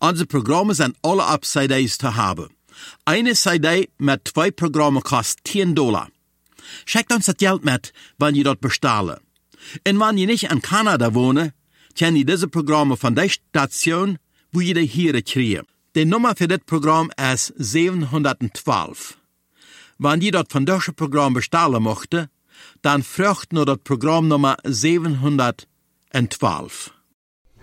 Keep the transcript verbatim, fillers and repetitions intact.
Unsere Programme sind alle auf C Ds zu haben. Eine C D mit zwei Programmen kostet zehn Dollar. Schickt uns das Geld mit, wenn ihr dort bestellen. Und wenn ihr nicht in Kanada wohnt, könnt ihr diese Programme von der Station, wo ihr die hier kriegt. Die Nummer für das Programm ist siebenhundertzwölf. Wenn ihr dort von diesem Programm bestellen möchtet, dann fragt nur das Programmnummer siebenhundertzwölf.